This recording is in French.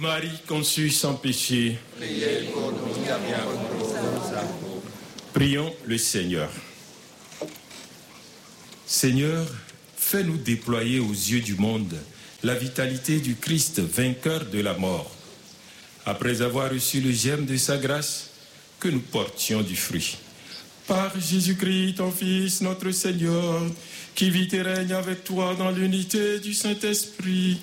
Marie conçue sans péché, priez pour nous qui avons. prions le Seigneur. Seigneur, fais-nous déployer aux yeux du monde la vitalité du Christ, vainqueur de la mort. Après avoir reçu le germe de sa grâce, que nous portions du fruit. Par Jésus-Christ, ton Fils, notre Seigneur, qui vit et règne avec toi dans l'unité du Saint-Esprit,